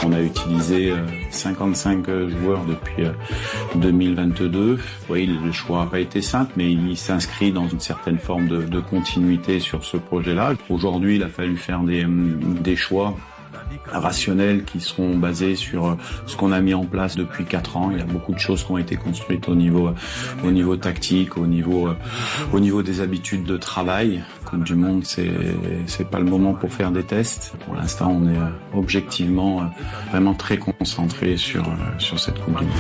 On a utilisé 55 joueurs depuis 2022. Oui, le choix n'a pas été simple, mais il s'inscrit dans une certaine forme de continuité sur ce projet-là. Aujourd'hui, il a fallu faire des choix rationnels qui seront basés sur ce qu'on a mis en place depuis 4 ans. Il y a beaucoup de choses qui ont été construites au niveau tactique, au niveau des habitudes de travail. Coupe du Monde, c'est pas le moment pour faire des tests. Pour l'instant, on est objectivement vraiment très concentré sur cette Coupe du Monde.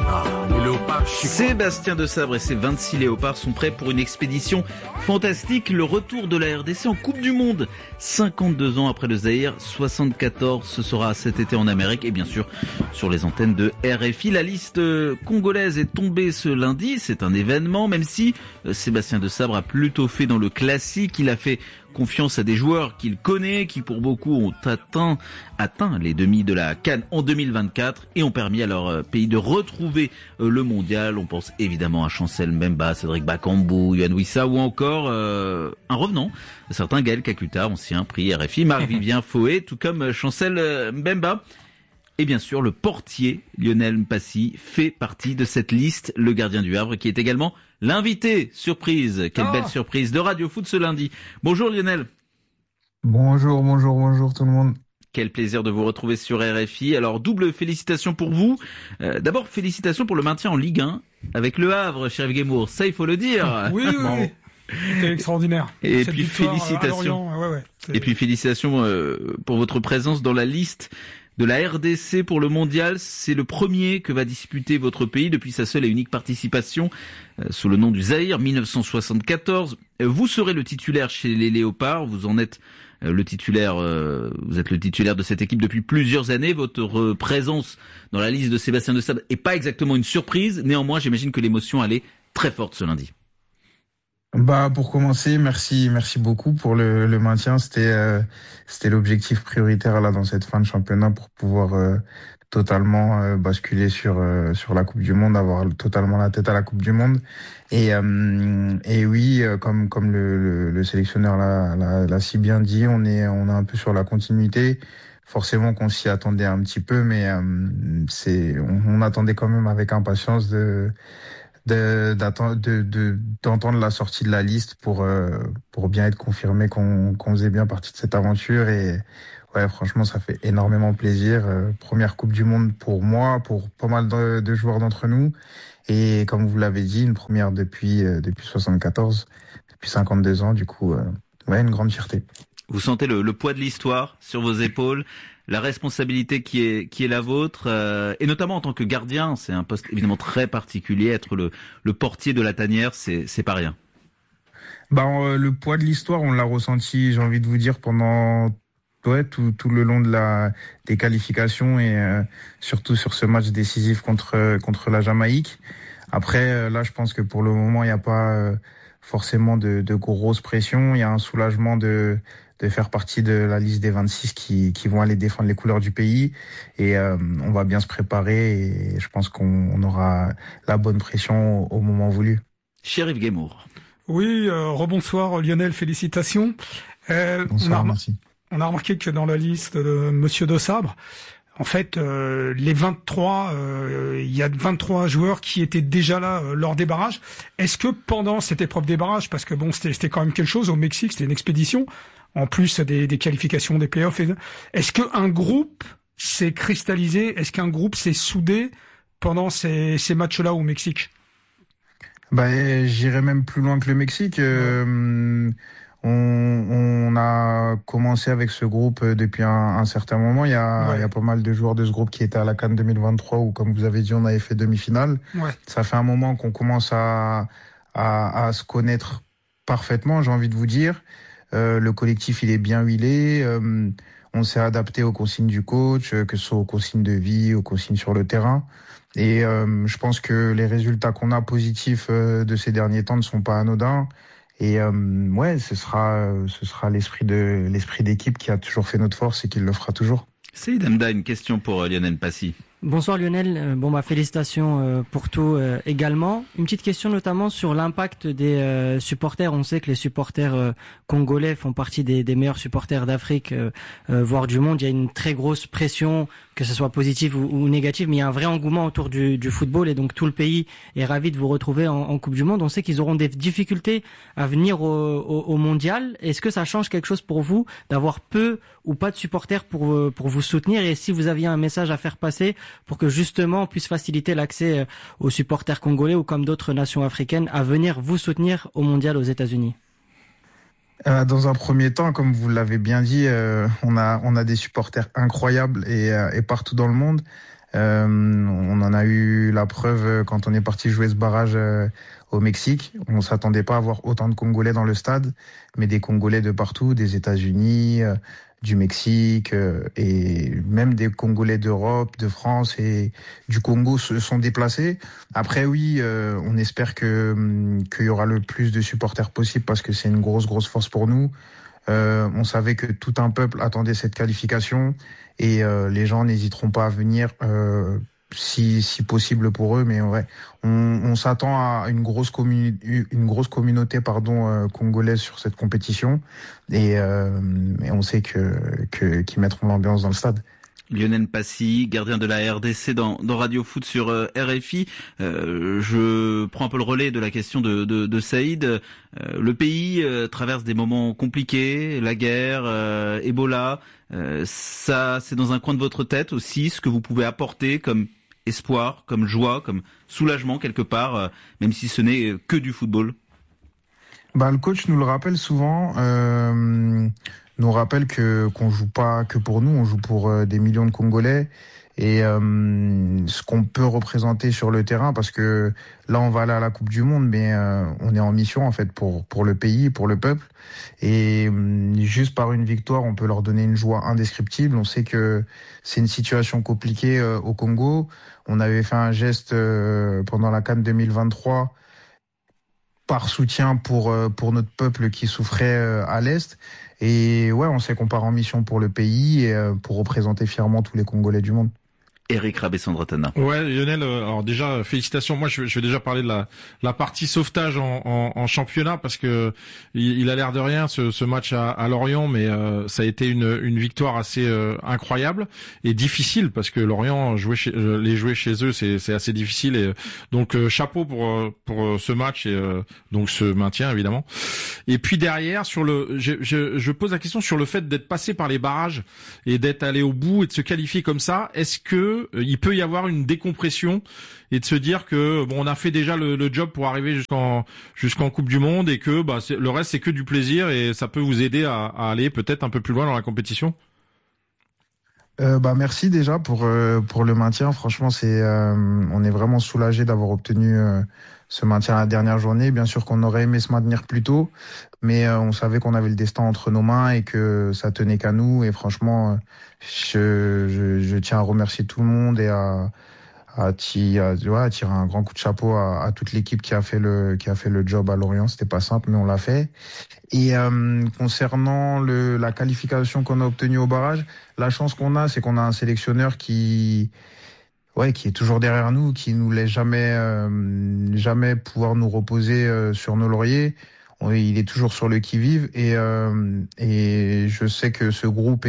Sébastien Desabre et ses 26 léopards sont prêts pour une expédition fantastique. Le retour de la RDC en Coupe du Monde. 52 ans après le Zaïre, 74, ce sera cet été en Amérique et bien sûr sur les antennes de RFI. La liste congolaise est tombée ce lundi, c'est un événement, même si Sébastien Desabre a plutôt fait dans le classique. Il a fait confiance à des joueurs qu'il connaît, qui pour beaucoup ont atteint les demi de la CAN en 2024 et ont permis à leur pays de retrouver le mondial. On pense évidemment à Chancel Mbemba, Cédric Bakambu, Yohan Wissa ou encore un revenant, certain Gaël Kakuta, ancien prix RFI, Marc-Vivien Foé, tout comme Chancel Mbemba. Et bien sûr, le portier Lionel Mpassi fait partie de cette liste, le gardien du Havre, qui est également l'invité surprise. Quelle belle surprise de Radio Foot ce lundi. Bonjour Lionel. Bonjour tout le monde. Quel plaisir de vous retrouver sur RFI. Alors, double félicitations pour vous. D'abord, félicitations pour le maintien en Ligue 1 avec le Havre, cher Yves Guémour. Ça, il faut le dire. Oui. C'était extraordinaire. Et puis félicitations. Et puis félicitations pour votre présence dans la liste de la RDC pour le mondial. C'est le premier que va disputer votre pays depuis sa seule et unique participation sous le nom du Zaïre, 1974. Vous serez le titulaire chez les Léopards. Vous en êtes le titulaire. Vous êtes le titulaire de cette équipe depuis plusieurs années. Votre présence dans la liste de Sébastien Desabre est pas exactement une surprise. Néanmoins, j'imagine que l'émotion elle est très forte ce lundi. Pour commencer, merci beaucoup pour le maintien. C'était l'objectif prioritaire là dans cette fin de championnat pour pouvoir totalement basculer sur la Coupe du Monde, avoir totalement la tête à la Coupe du Monde. Et oui, comme le sélectionneur l'a si bien dit, on est un peu sur la continuité. Forcément qu'on s'y attendait un petit peu, mais on attendait quand même avec impatience d'entendre la sortie de la liste pour bien être confirmé qu'on faisait bien partie de cette aventure. Et ouais, franchement, ça fait énormément plaisir. Première Coupe du Monde pour moi, pour pas mal de joueurs d'entre nous. Et comme vous l'avez dit, une première depuis 74, depuis 52 ans. Du coup, une grande fierté. Vous sentez le poids de l'histoire sur vos épaules, la responsabilité qui est la vôtre, et notamment en tant que gardien, c'est un poste évidemment très particulier. Être le portier de la tanière, c'est pas rien. Le poids de l'histoire, on l'a ressenti, j'ai envie de vous dire, pendant tout le long des qualifications et surtout sur ce match décisif contre la Jamaïque. Après, là, je pense que pour le moment, il n'y a pas forcément de grosses pressions. Il y a un soulagement de faire partie de la liste des 26 qui vont aller défendre les couleurs du pays. Et on va bien se préparer et je pense qu'on aura la bonne pression au moment voulu. Cher Yves Guémour. Oui, rebonsoir Lionel, félicitations. Bonsoir, merci. On a remarqué que dans la liste de Monsieur Desabre, en fait, les 23, il y a 23 joueurs qui étaient déjà là lors des barrages. Est-ce que pendant cette épreuve des barrages, parce que c'était quand même quelque chose au Mexique, c'était une expédition, en plus des qualifications, des playoffs, est-ce qu'un groupe s'est cristallisé, est-ce qu'un groupe s'est soudé pendant ces matchs-là au Mexique? J'irais même plus loin que le Mexique. On a commencé avec ce groupe depuis un certain moment. Il y a pas mal de joueurs de ce groupe qui étaient à la CAN 2023 où, comme vous avez dit, on avait fait demi-finale. Ouais. Ça fait un moment qu'on commence à se connaître parfaitement, j'ai envie de vous dire. Le collectif, il est bien huilé. On s'est adapté aux consignes du coach, que ce soit aux consignes de vie, aux consignes sur le terrain. Et je pense que les résultats qu'on a positifs de ces derniers temps ne sont pas anodins. Et ce sera l'esprit d'équipe qui a toujours fait notre force et qui le fera toujours. Saïd Hamda, une question pour Lionel Mpassi. Bonsoir Lionel, félicitations pour tout également. Une petite question notamment sur l'impact des supporters. On sait que les supporters congolais font partie des meilleurs supporters d'Afrique, voire du monde. Il y a une très grosse pression, que ce soit positive ou négative, mais il y a un vrai engouement autour du football et donc tout le pays est ravi de vous retrouver en Coupe du Monde. On sait qu'ils auront des difficultés à venir au Mondial. Est-ce que ça change quelque chose pour vous d'avoir peu ou pas de supporters pour vous soutenir, et si vous aviez un message à faire passer pour que justement on puisse faciliter l'accès aux supporters congolais ou comme d'autres nations africaines à venir vous soutenir au Mondial aux États-Unis? Dans un premier temps, comme vous l'avez bien dit, on a des supporters incroyables et partout dans le monde. On en a eu la preuve quand on est parti jouer ce barrage au Mexique. On s'attendait pas à avoir autant de Congolais dans le stade, mais des Congolais de partout, des États-Unis, du Mexique et même des Congolais d'Europe, de France et du Congo se sont déplacés. Après oui, on espère qu'il y aura le plus de supporters possible parce que c'est une grosse force pour nous. On savait que tout un peuple attendait cette qualification et les gens n'hésiteront pas à venir si possible pour eux, mais ouais, on s'attend à une grosse communauté congolaise sur cette compétition et on sait qu'ils mettront l'ambiance dans le stade. Lionel Passy, gardien de la RDC dans Radio Foot sur RFI. Je prends un peu le relais de la question de Saïd. Le pays traverse des moments compliqués, la guerre, Ebola. Ça, c'est dans un coin de votre tête aussi, ce que vous pouvez apporter comme espoir, comme joie, comme soulagement quelque part, même si ce n'est que du football. Le coach nous le rappelle souvent. Nous rappelle qu'on joue pas que pour nous, on joue pour des millions de Congolais et ce qu'on peut représenter sur le terrain, parce que là on va aller à la Coupe du Monde, mais on est en mission en fait pour le pays, pour le peuple, et juste par une victoire on peut leur donner une joie indescriptible. On sait que c'est une situation compliquée au Congo. On avait fait un geste pendant la CAN 2023 par soutien pour notre peuple qui souffrait à l'Est. Et ouais, on sait qu'on part en mission pour le pays et pour représenter fièrement tous les Congolais du monde. Eric Rabessandratana. Ouais, Lionel, alors déjà, félicitations. Moi, je vais déjà parler de la partie sauvetage en championnat, parce que il a l'air de rien, ce match à Lorient, mais ça a été une victoire assez incroyable et difficile, parce que Lorient, jouer chez eux, c'est assez difficile, et donc chapeau pour ce match et donc ce maintien, évidemment. Et puis derrière, je pose la question sur le fait d'être passé par les barrages et d'être allé au bout et de se qualifier comme ça. Est-ce que il peut y avoir une décompression et de se dire que on a fait déjà le job pour arriver jusqu'en Coupe du Monde, et que le reste c'est que du plaisir et ça peut vous aider à aller peut-être un peu plus loin dans la compétition? Merci déjà pour le maintien. Franchement, on est vraiment soulagé d'avoir obtenu ce maintien à la dernière journée. Bien sûr qu'on aurait aimé se maintenir plus tôt, mais on savait qu'on avait le destin entre nos mains et que ça tenait qu'à nous. Et franchement, je tiens à remercier tout le monde et à tirer un grand coup de chapeau à toute l'équipe qui a fait le job à Lorient. C'était pas simple, mais on l'a fait. Et concernant la qualification qu'on a obtenue au barrage, la chance qu'on a, c'est qu'on a un sélectionneur qui est toujours derrière nous, qui nous laisse jamais pouvoir nous reposer sur nos lauriers. Il est toujours sur le qui-vive, et je sais que ce groupe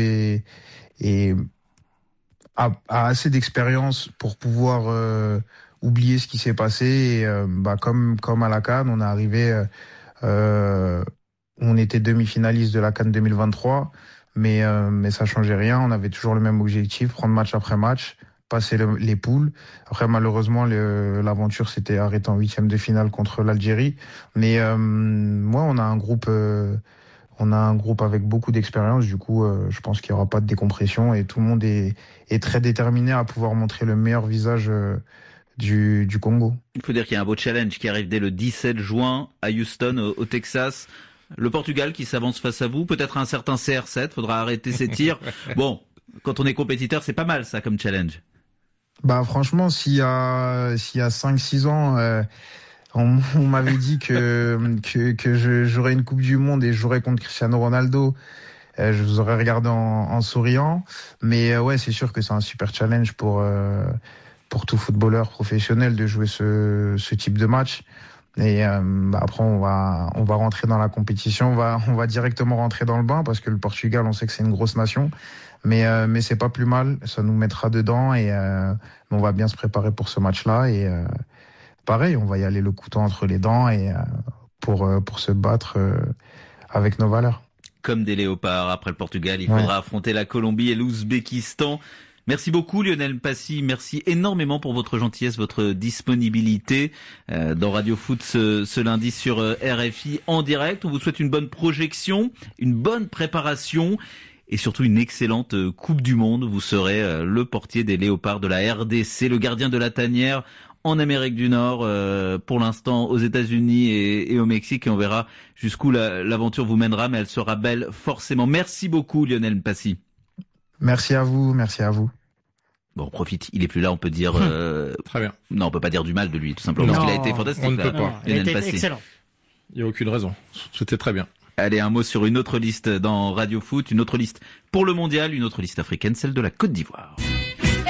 a assez d'expérience pour pouvoir oublier ce qui s'est passé. Et comme à la CAN, on est arrivé, on était demi-finaliste de la CAN 2023, mais ça changeait rien. On avait toujours le même objectif, prendre match après match, passer les poules. Après, malheureusement, l'aventure s'était arrêtée en 8e de finale contre l'Algérie. Mais moi, on a un groupe avec beaucoup d'expérience. Du coup, je pense qu'il n'y aura pas de décompression et tout le monde est très déterminé à pouvoir montrer le meilleur visage du Congo. Il faut dire qu'il y a un beau challenge qui arrive dès le 17 juin à Houston, au Texas. Le Portugal qui s'avance face à vous, peut-être un certain CR7, faudra arrêter ses tirs. Bon, quand on est compétiteur, c'est pas mal ça comme challenge. Franchement, s'il y a 5-6 ans, on m'avait dit que j'aurais une Coupe du Monde et je jouerais contre Cristiano Ronaldo, je vous aurais regardé en souriant. Mais ouais, c'est sûr que c'est un super challenge pour tout footballeur professionnel de jouer ce type de match. Et après on va rentrer dans la compétition, on va directement rentrer dans le bain parce que le Portugal, on sait que c'est une grosse nation, mais c'est pas plus mal, ça nous mettra dedans et on va bien se préparer pour ce match-là et pareil, on va y aller le couteau entre les dents et pour se battre avec nos valeurs. Comme des léopards, après le Portugal, il faudra affronter la Colombie et l'Ouzbékistan. Merci beaucoup Lionel Mpassi, merci énormément pour votre gentillesse, votre disponibilité dans Radio Foot ce lundi sur RFI en direct. On vous souhaite une bonne projection, une bonne préparation et surtout une excellente Coupe du Monde. Vous serez le portier des léopards de la RDC, le gardien de la tanière en Amérique du Nord, pour l'instant aux États-Unis et au Mexique, et on verra jusqu'où l'aventure vous mènera, mais elle sera belle forcément. Merci beaucoup Lionel Mpassi. Merci à vous. Bon, profite, il est plus là, on peut dire... Très bien. Non, on peut pas dire du mal de lui, tout simplement. Parce qu'il a été fantastique. On ne peut pas. Il a été excellent. Il n'y a aucune raison. C'était très bien. Allez, un mot sur une autre liste dans Radio Foot, une autre liste pour le mondial, une autre liste africaine, celle de la Côte d'Ivoire.